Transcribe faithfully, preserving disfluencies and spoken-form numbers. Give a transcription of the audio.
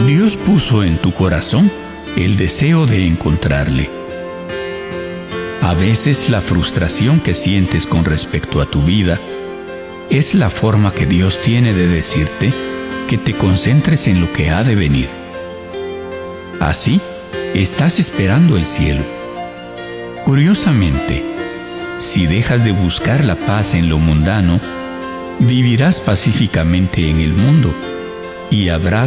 Dios puso en tu corazón el deseo de encontrarle. A veces la frustración que sientes con respecto a tu vida es la forma que Dios tiene de decirte que te concentres en lo que ha de venir. Así, estás esperando el cielo. Curiosamente, si dejas de buscar la paz en lo mundano, vivirás pacíficamente en el mundo y habrá